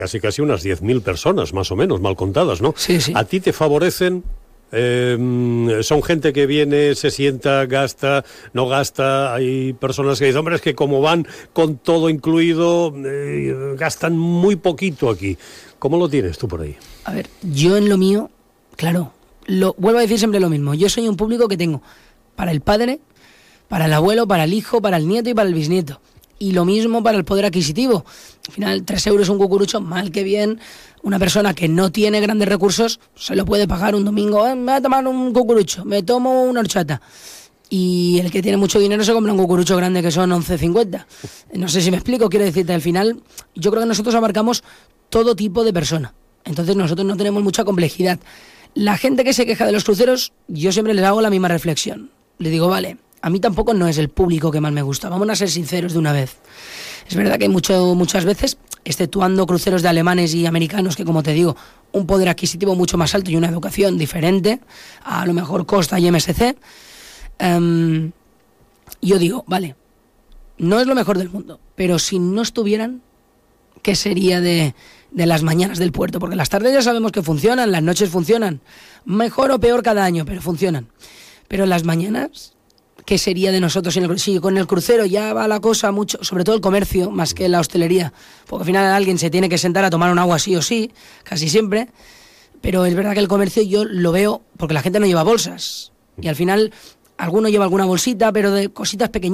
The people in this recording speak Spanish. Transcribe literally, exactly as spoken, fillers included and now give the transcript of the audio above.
casi casi unas diez mil personas, más o menos, mal contadas, ¿no? Sí, sí. ¿A ti te favorecen? Eh, son gente que viene, se sienta, gasta, no gasta. Hay personas que dicen, hombre, es que como van con todo incluido, eh, gastan muy poquito aquí. ¿Cómo lo tienes tú por ahí? A ver, yo en lo mío, claro, lo vuelvo a decir siempre lo mismo. Yo soy un público que tengo para el padre, para el abuelo, para el hijo, para el nieto y para el bisnieto. Y lo mismo para el poder adquisitivo. Al final, tres euros un cucurucho, mal que bien. Una persona que no tiene grandes recursos se lo puede pagar un domingo. Eh, me voy a tomar un cucurucho, me tomo una horchata. Y el que tiene mucho dinero se compra un cucurucho grande que son once cincuenta. No sé si me explico, quiero decirte, al final yo creo que nosotros abarcamos todo tipo de persona. Entonces nosotros no tenemos mucha complejidad. La gente que se queja de los cruceros, yo siempre les hago la misma reflexión. Le digo, vale, a mí tampoco no es el público que más me gusta. Vamos a ser sinceros de una vez. Es verdad que hay mucho, muchas veces, exceptuando cruceros de alemanes y americanos, que como te digo, un poder adquisitivo mucho más alto y una educación diferente, a lo mejor Costa y M S C, um, yo digo, vale, no es lo mejor del mundo, pero si no estuvieran, ¿qué sería de, de las mañanas del puerto? Porque las tardes ya sabemos que funcionan, las noches funcionan, mejor o peor cada año, pero funcionan. Pero las mañanas, ¿qué sería de nosotros en el crucero? Si con el crucero ya va la cosa mucho, sobre todo el comercio, más que la hostelería, porque al final alguien se tiene que sentar a tomar un agua sí o sí, casi siempre, pero es verdad que el comercio yo lo veo porque la gente no lleva bolsas, y al final alguno lleva alguna bolsita, pero de cositas pequeñitas.